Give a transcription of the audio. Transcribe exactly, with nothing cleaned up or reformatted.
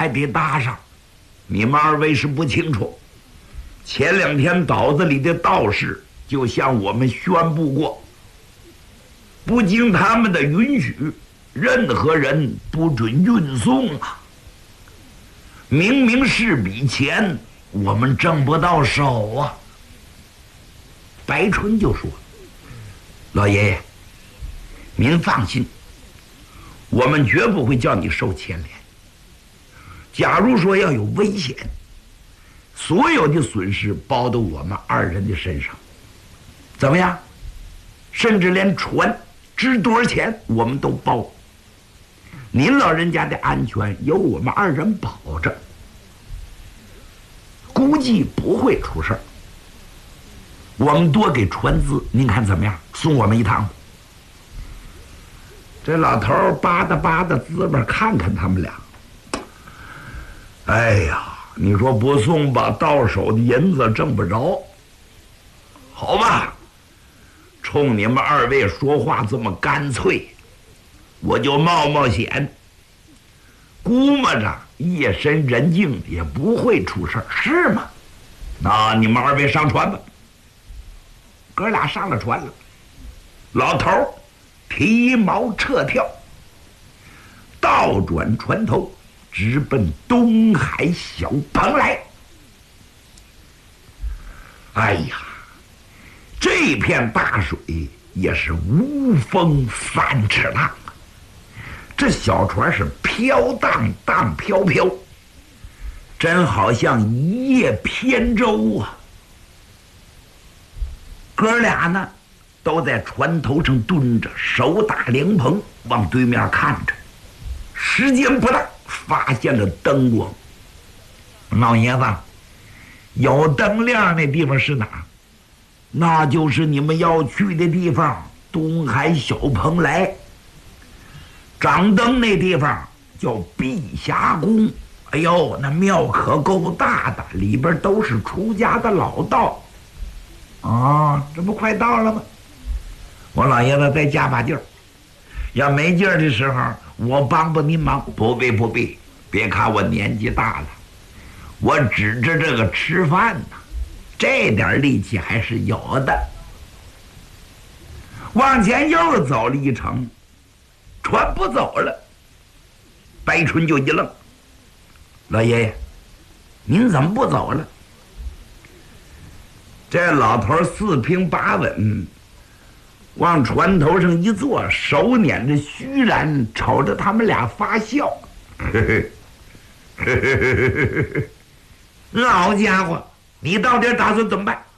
还得搭上。你们二位是不清楚，前两天岛子里的道士就向我们宣布过，不经他们的允许，任何人不准运送啊。明明是笔钱，我们挣不到手啊。白春就说：“老爷爷，您放心，我们绝不会叫你受牵连。假如说要有危险，所有的损失包到我们二人的身上，怎么样？甚至连船值多少钱我们都包。您老人家的安全由我们二人保着，估计不会出事儿。我们多给船资，您看怎么样？送我们一趟。”这老头儿吧嗒吧嗒滋味，看看他们俩。哎呀，你说不送吧，到手的银子挣不着。好吧，冲你们二位说话这么干脆，我就冒冒险，估摸着夜深人静也不会出事儿，是吗？那你们二位上船吧。哥俩上了船了，老头儿提锚撤跳，倒转船头，直奔东海小蓬来。哎呀，这片大水也是无风三尺浪啊！这小船是飘荡荡飘飘，真好像一叶扁舟啊！哥俩呢，都在船头上蹲着，手打凉棚，往对面看着。时间不大，发现了灯光。老爷子，有灯亮那地方是哪儿？那就是你们要去的地方，东海小蓬莱。掌灯那地方叫碧霞宫。哎呦，那庙可够大的，里边都是出家的老道。哦，这不快到了吗？我老爷子再加把劲儿，要没劲儿的时候，我帮帮您忙。不必不必，别看我年纪大了，我指着这个吃饭呢，这点力气还是有的。往前又走了一程，船不走了。白春就一愣：“老爷爷，您怎么不走了？”这老头四平八稳，往船头上一坐，手捻着须髯，瞅着他们俩发笑。老家伙，你到底打算怎么办？